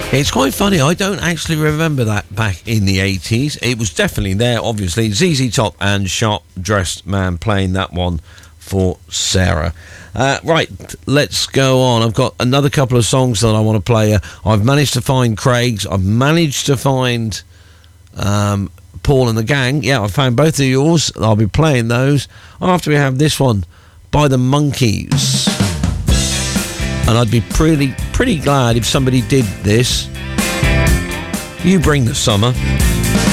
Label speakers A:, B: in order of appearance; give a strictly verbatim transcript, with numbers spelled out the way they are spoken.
A: It's quite funny, I don't actually remember that back in the eighties. It was definitely there, obviously. Z Z Top and Sharp Dressed Man playing that one for Sarah. Uh, right, let's go on. I've got another couple of songs that I want to play. Uh, I've managed to find Craig's. I've managed to find um, Paul and the Gang. Yeah, I found both of yours. I'll be playing those after we have this one by the Monkees. And I'd be pretty, pretty glad if somebody did this. You Bring the Summer.